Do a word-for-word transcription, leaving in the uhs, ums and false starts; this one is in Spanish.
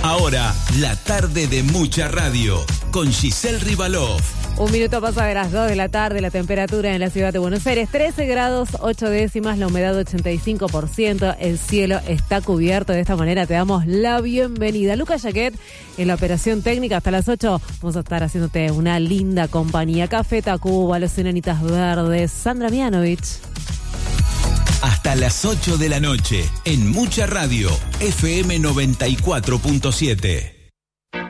Ahora, la tarde de Mucha Radio, con Giselle Rivalov. Un minuto pasa de las dos de la tarde, la temperatura en la ciudad de Buenos Aires, trece grados, ocho décimas, la humedad ochenta y cinco por ciento, el cielo está cubierto. De esta manera te damos la bienvenida. Lucas Jaquet en la operación técnica. Hasta las ocho vamos a estar haciéndote una linda compañía. Café Tacuba, Los Enanitas Verdes, Sandra Mianovich. Hasta las ocho de la noche, en Mucha Radio, F M noventa y cuatro punto siete.